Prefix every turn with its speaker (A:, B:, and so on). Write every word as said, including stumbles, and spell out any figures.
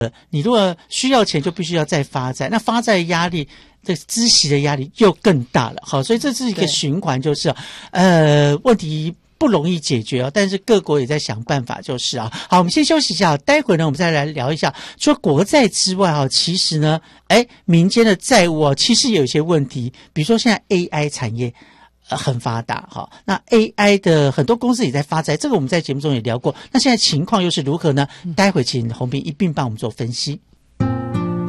A: 你如果需要钱，就必须要再发债，那发债压力，这孳息的压力又更大了。好，所以这是一个循环，就是呃，问题不容易解决哦，但是各国也在想办法，就是啊。好，我们先休息一下，待会呢，我们再来聊一下，除了国债之外哈，其实呢，哎，民间的债务哦，其实也有一些问题，比如说现在 A I 产业。呃，很发达哈。那 A I 的很多公司也在发债，这个我们在节目中也聊过。那现在情况又是如何呢？待会请洪斌一并帮我们做分析。